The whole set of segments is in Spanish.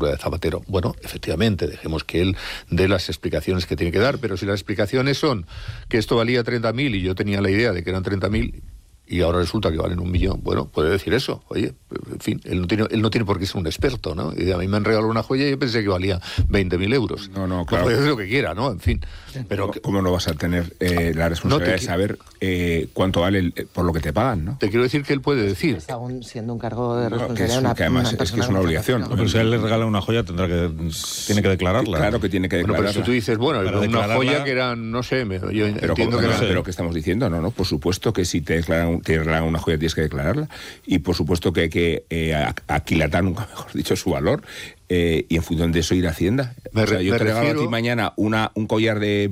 candidatura de Zapatero. Bueno, efectivamente, dejemos que él dé las explicaciones que tiene que dar, pero si las explicaciones son que esto valía 30.000 y yo tenía la idea de que eran 30.000 y ahora resulta que valen 1 millón, bueno, puede decir eso. Oye, en fin, él no tiene por qué ser un experto, ¿no? Y a mí me han regalado una joya y yo pensé que valía 20.000 euros. No, claro. Pues puede decir lo que quiera, ¿no? En fin. Pero ¿Cómo no vas a tener la responsabilidad de saber cuánto vale por lo que te pagan, no? Te quiero decir que él puede decir. Aún siendo un cargo de responsabilidad. Que además es que es una obligación. No, pero si a él le regala una joya, tiene que declararla. Claro que tiene que declararla. Bueno, pero si tú dices, bueno, una joya que eran, no sé, yo entiendo que... Pero ¿qué estamos diciendo? No, por supuesto que si te regalan una joya tienes que declararla, y por supuesto que hay que aquilatar, nunca mejor dicho, su valor, y en función de eso ir a Hacienda. Yo te regalo a ti mañana un collar de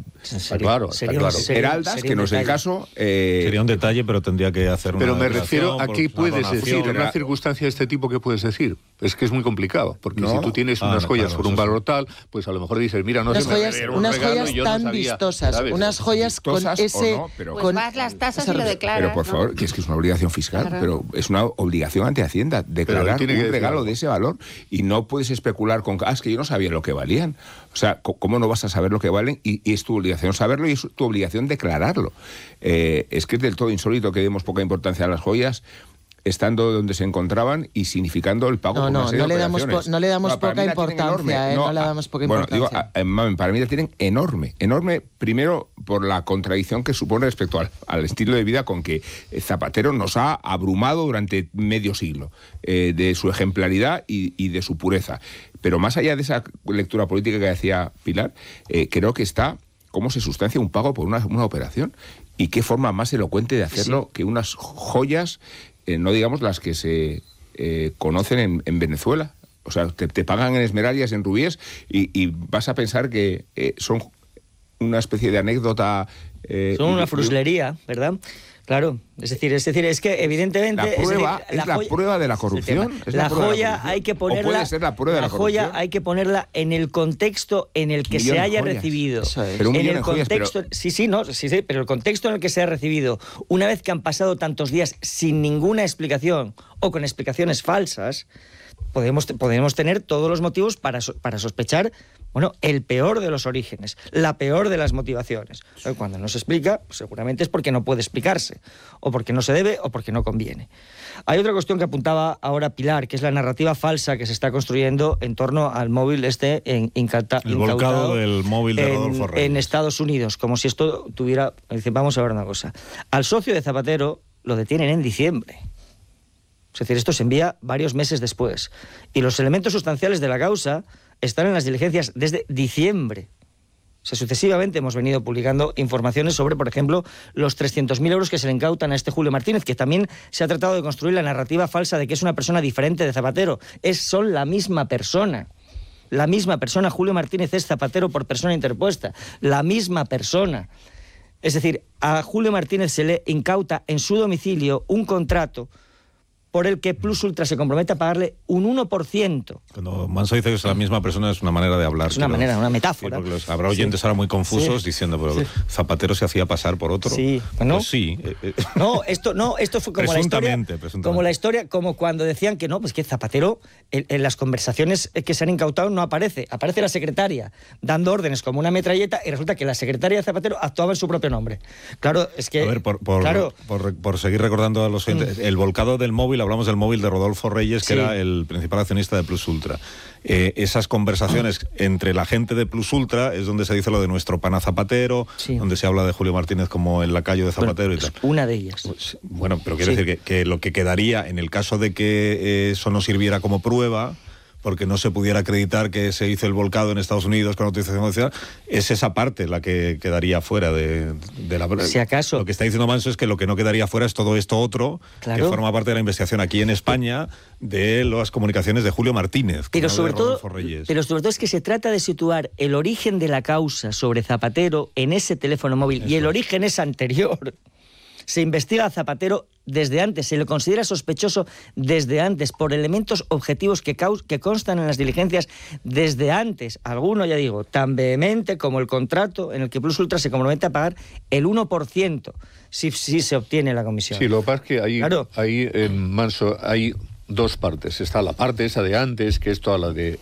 heraldas, que no es el caso. Sería un detalle, pero tendría que hacer una... Pero me refiero a qué puedes decir, en una circunstancia de este tipo, ¿qué puedes decir? Es que es muy complicado, porque si tú tienes unas joyas por un valor tal, pues a lo mejor dices, mira, no sé, unas joyas tan vistosas, unas joyas con ese... Pues vas las tasas y lo declaras. Pero por favor, que es una obligación fiscal, pero es una obligación ante Hacienda, declarar un regalo de ese valor, y no puedes especular con, es que yo no sabía lo que valían. O sea, ¿cómo no vas a saber lo que valen? Y es tu obligación saberlo y es tu obligación declararlo. Es que es del todo insólito que demos poca importancia a las joyas, estando donde se encontraban y significando el pago por una serie de operaciones. No le damos poca importancia, no le damos poca importancia. Digo, para mí la tienen enorme, primero por la contradicción que supone respecto al estilo de vida con que Zapatero nos ha abrumado durante medio siglo, de su ejemplaridad y de su pureza. Pero más allá de esa lectura política que decía Pilar, creo que está cómo se sustancia un pago por una operación, y qué forma más elocuente de hacerlo que unas joyas, no digamos las que se conocen en Venezuela. O sea, te pagan en esmeraldas, en rubíes, y vas a pensar que son una especie de anécdota. Son una fruslería, ¿verdad? Claro, es decir, es que evidentemente... La prueba de la corrupción. La joya hay que ponerla... puede ser la prueba de la corrupción. Joya hay que ponerla en el contexto en el que se haya recibido. Pero un millón en el contexto, sí, pero el contexto en el que se ha recibido, una vez que han pasado tantos días sin ninguna explicación o con explicaciones falsas, podemos tener todos los motivos para sospechar, bueno, el peor de los orígenes, la peor de las motivaciones. Cuando no se explica, pues seguramente es porque no puede explicarse, o porque no se debe, o porque no conviene. Hay otra cuestión que apuntaba ahora Pilar, que es la narrativa falsa que se está construyendo en torno al móvil el volcado del móvil de Rodolfo Reyes en Estados Unidos, como si esto tuviera... Vamos a ver una cosa. Al socio de Zapatero lo detienen en diciembre. Es decir, esto se envía varios meses después. Y los elementos sustanciales de la causa están en las diligencias desde diciembre. O sea, sucesivamente hemos venido publicando informaciones sobre, por ejemplo, los 300.000 euros que se le incautan a este Julio Martínez, que también se ha tratado de construir la narrativa falsa de que es una persona diferente de Zapatero. Son la misma persona. La misma persona. Julio Martínez es Zapatero por persona interpuesta. La misma persona. Es decir, a Julio Martínez se le incauta en su domicilio un contrato por el que Plus Ultra se compromete a pagarle un 1%. Cuando Manso dice que es la misma persona, es una manera de hablar. Es una metáfora. Sí, porque habrá oyentes ahora muy confusos diciendo, pero Zapatero se hacía pasar por otro. Sí, bueno. Pues sí. Esto fue como la historia, como cuando decían que no, pues que Zapatero en las conversaciones que se han incautado no aparece. Aparece la secretaria dando órdenes como una metralleta, y resulta que la secretaria de Zapatero actuaba en su propio nombre. Claro, es que... A ver, por seguir recordando a los oyentes, el volcado del móvil, hablamos del móvil de Rodolfo Reyes, que era el principal accionista de Plus Ultra. Esas conversaciones entre la gente de Plus Ultra es donde se dice lo de nuestro pana Zapatero, donde se habla de Julio Martínez como el lacayo de Zapatero y tal. Una de ellas. Pues, bueno, pero quiero decir que lo que quedaría en el caso de que eso no sirviera como prueba, porque no se pudiera acreditar que se hizo el volcado en Estados Unidos con autorización judicial, es esa parte la que quedaría fuera de la prueba. Si acaso. Lo que está diciendo Manso es que lo que no quedaría fuera es todo esto otro, que forma parte de la investigación aquí en España de las comunicaciones de Julio Martínez, pero no sobre de Rodolfo Reyes. Pero sobre todo es que se trata de situar el origen de la causa sobre Zapatero en ese teléfono móvil, y el origen es anterior. Se investiga a Zapatero desde antes, se le considera sospechoso desde antes, por elementos objetivos que constan en las diligencias desde antes. Alguno, ya digo, tan vehemente como el contrato en el que Plus Ultra se compromete a pagar el 1% si se obtiene la comisión. Sí, lo que pasa es que ahí en Manso hay dos partes. Está la parte esa de antes, que es toda la de